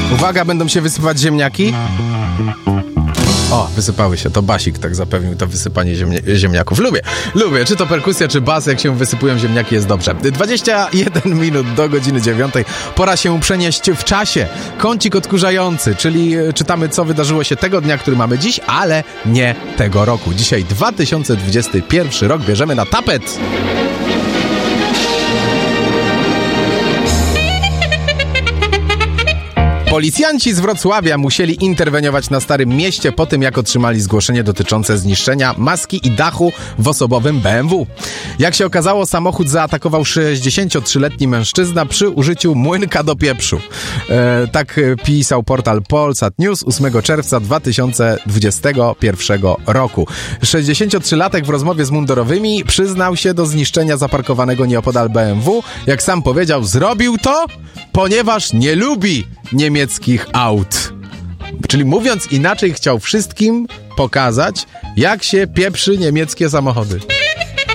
Uwaga, będą się wysypać ziemniaki. O, wysypały się, to basik tak zapewnił to wysypanie ziemniaków. Lubię, czy to perkusja, czy bas, jak się wysypują ziemniaki, jest dobrze. 21 minut do godziny 9. Pora się przenieść w czasie. Kącik odkurzający, czyli czytamy, co wydarzyło się tego dnia, który mamy dziś, ale nie tego roku. Dzisiaj 2021 rok, bierzemy na tapet. Policjanci z Wrocławia musieli interweniować na Starym Mieście po tym, jak otrzymali zgłoszenie dotyczące zniszczenia maski i dachu w osobowym BMW. Jak się okazało, samochód zaatakował 63-letni mężczyzna przy użyciu młynka do pieprzu. Tak pisał portal Polsat News 8 czerwca 2021 roku. 63-latek w rozmowie z mundurowymi przyznał się do zniszczenia zaparkowanego nieopodal BMW. Jak sam powiedział, zrobił to, ponieważ nie lubi niemieckich aut. Czyli mówiąc inaczej, chciał wszystkim pokazać, jak się pieprzy niemieckie samochody.